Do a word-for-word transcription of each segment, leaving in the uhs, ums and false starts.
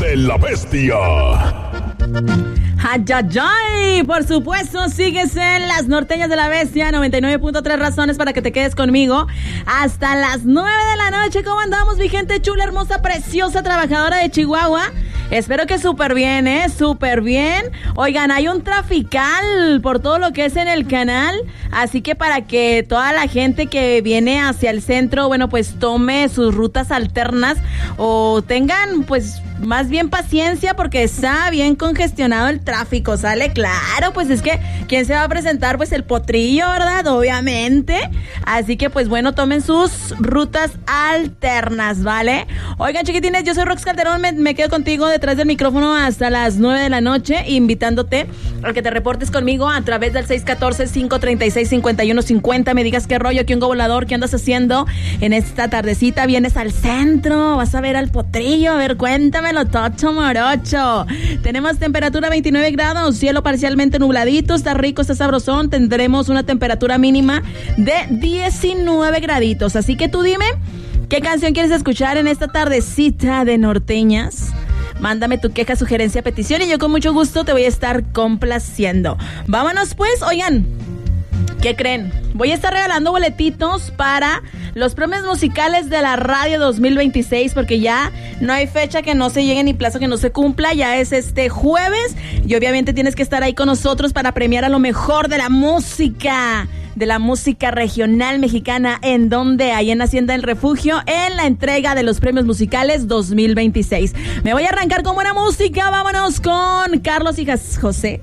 de la bestia. ¡Ayayay! Por supuesto, sigues en las norteñas de la bestia, noventa y nueve punto tres razones para que te quedes conmigo hasta las nueve de la noche. ¿Cómo andamos, mi gente chula, hermosa, preciosa, trabajadora de Chihuahua? Espero que súper bien, ¿eh? Súper bien. Oigan, hay un trafical por todo lo que es en el canal, así que para que toda la gente que viene hacia el centro, bueno, pues tome sus rutas alternas o tengan, pues, más bien paciencia porque está bien congestionado el tráfico, ¿sale? Claro, pues es que ¿quién se va a presentar? Pues el potrillo, ¿verdad? Obviamente. Así que pues bueno, tomen sus rutas alternas, ¿vale? Oigan, chiquitines, yo soy Rox Calderón, me, me quedo contigo detrás del micrófono hasta las nueve de la noche, invitándote a que te reportes conmigo a través del seis uno cuatro, cinco tres seis, cinco uno cinco cero. Me digas qué rollo, qué hongo volador, qué andas haciendo en esta tardecita. Vienes al centro, vas a ver al potrillo, a ver, cuéntame lo tocho morocho. Tenemos temperatura veintinueve grados, cielo parcialmente nubladito, está rico, está sabrosón. Tendremos una temperatura mínima de diecinueve graditos. Así que tú dime, ¿qué canción quieres escuchar en esta tardecita de norteñas? Mándame tu queja, sugerencia, petición y yo con mucho gusto te voy a estar complaciendo. Vámonos pues, oigan, ¿qué creen? Voy a estar regalando boletitos para los premios musicales de la radio dos mil veintiséis, porque ya no hay fecha que no se llegue ni plazo que no se cumpla. Ya es este jueves y obviamente tienes que estar ahí con nosotros para premiar a lo mejor de la música, de la música regional mexicana. ¿En donde? Ahí en Hacienda El Refugio, en la entrega de los premios musicales dos mil veintiséis. Me voy a arrancar con buena música. Vámonos con Carlos y José.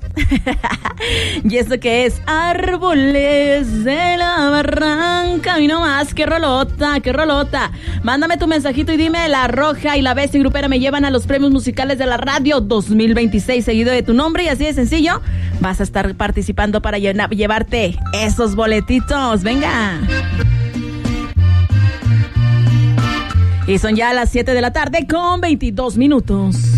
¿Y esto qué es? Árboles de la barranca. Y no más, qué rolota, qué rolota. Mándame tu mensajito y dime, La Roja y la Bestia Grupera me llevan a los premios musicales de la radio dos mil veintiséis, seguido de tu nombre, y así de sencillo vas a estar participando para llena, llevarte esos boletitos. Venga. Y son ya las siete de la tarde con veintidós minutos.